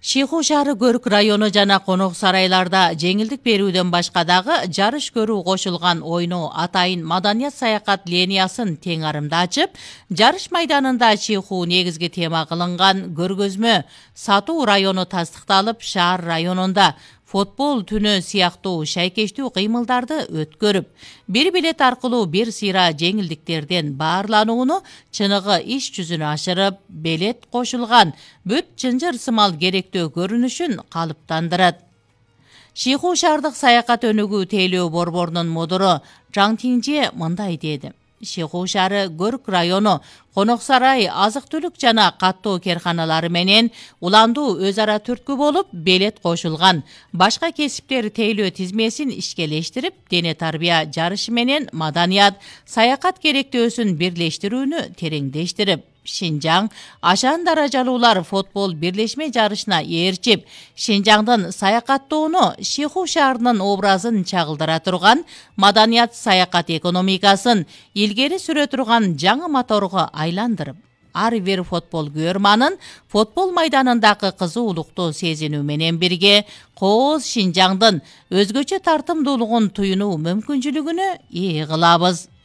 Шиху шаары Көрк району жана конок сарайларда жеңилдик берүүдөн башка дагы жарыш көрүү кошулган ойноо атайын маданият саякат линиясын тең арымда ачып, жарыш майданында Шиху негизги тема кылынган көргөзмө Сатуу району тастыкталып, шаар районунда футбол түнү сыяктуу шайкештүү кыймылдарды өткөрүп, бир билет аркылуу бир сыйра жеңилдиктерден баарланууну чыныгы иш жүзүнө ашырып, билет кошулган бүт чынжыр сымал керектөө көрүнүшүн калыптандырат. Шиху шаардык саякат өнүгүү тейлөө борборунун мудуру Жаң Тиңже мындай деди. Шиху шаары Көрк району конок сарай, азык-түлүк жана каттоо керканалары менен уландуу өз ара түрткү болуп, билет кошулган башка кесиптер тейлөө тизмесин ишкелештирип, дене тарбия жарышы менен маданият, саякат керектөөсүн бирлештирүүнү тереңдештирип, Шинжаң ашан даражалуулар футбол бирлешме жарышына ээрчип, Шинжаңдын саякаттоону Шиху шаарынын образын чагылдыра турган, маданият саякат экономикасын илгери сүрө турган жаңы моторго айландырып, ар бир футбол көрманын футбол майданындагы кызуулукту сезинүү менен бирге кооз Шинжаңдын өзгөчө тартымдуулугун туюнуу мүмкүнчүлүгүнө ээ кылабыз.